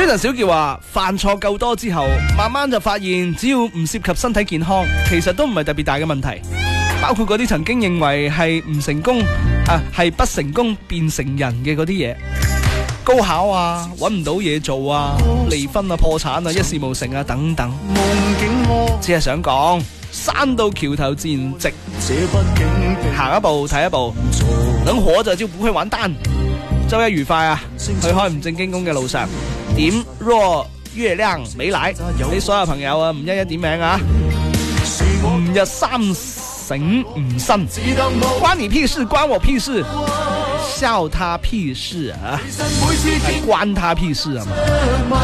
Jason 小傑話犯錯夠多之後，慢慢就發現只要唔涉及身體健康，其實都唔係特別大嘅問題。包括嗰啲曾經認為係唔成功係不成功變成人嘅嗰啲嘢，高考啊，揾唔到嘢做啊，離婚啊，破產啊，一事無成啊等等。只係想講，山到橋頭自然直，行一步睇一步，能活着就不會完蛋。周一愉快啊！去開唔正經工嘅路上，點若月亮沒來，你所有朋友啊，唔一一點名啊！吾日三省吾身，關你屁事，關我屁事，笑他屁事啊！關他屁事啊嘛！